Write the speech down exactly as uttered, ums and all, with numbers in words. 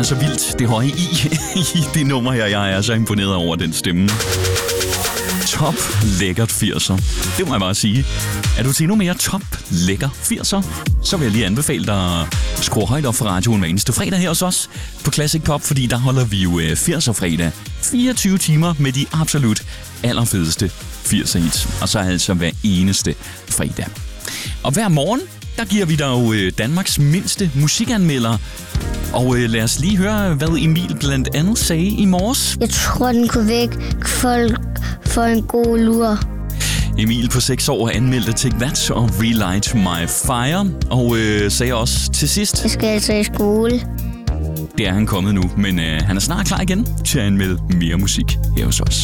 så vildt det høje i i det nummer her. Jeg er så imponeret over den stemme. Top lækkert firser. Det må jeg bare sige. Er du til endnu mere top lækker firser, så vil jeg lige anbefale dig at skrue højt op for radioen hver eneste fredag her hos os på Classic Pop, fordi der holder vi jo firser fredag. fireogtyve timer med de absolut allerfedeste firser hits. Og så altså hver eneste fredag. Og hver morgen, der giver vi dig jo Danmarks mindste musikanmelder. Og øh, lad os lige høre, hvad Emil blandt andet sagde i morges. Jeg tror, den kunne vække folk for en god lur. Emil på seks år anmeldte Take That og Relight My Fire. Og øh, sagde også til sidst... Jeg skal altså i skole. Det er han kommet nu, men øh, han er snart klar igen til at anmelde mere musik her hos os.